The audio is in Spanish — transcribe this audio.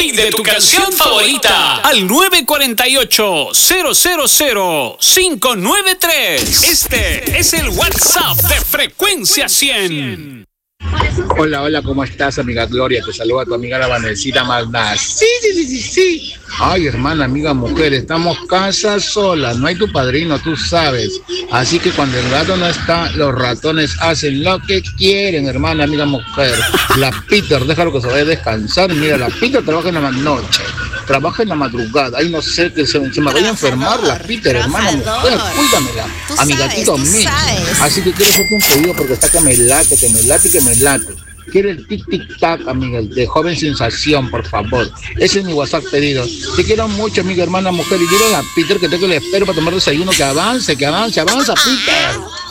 Pide tu canción favorita al 948-000-593. Este es el WhatsApp de Frecuencia 100. Hola, hola, ¿cómo estás, amiga Gloria? Te saluda tu amiga la Vanesita Magna. Sí. Ay, hermana, amiga mujer, estamos casa sola, no hay tu padrino, tú sabes. Así que cuando el gato no está, los ratones hacen lo que quieren, hermana, amiga mujer. La Peter, déjalo que se vaya a descansar. Mira, la Peter trabaja en la noche, trabaja en la madrugada. Ay, no sé, que se me vaya a enfermar la Peter, hermana mujer, cuídamela. A mi gatito Mitch. Así que quiero hacerte un pedido porque está que me late. Quiero el tic-tic-tac, amiga, de Joven Sensación, por favor. Ese es mi WhatsApp pedido. Te quiero mucho, amiga, hermana, mujer. Y dile a Peter que tengo el espero para tomar desayuno. Que avance, avanza, Peter.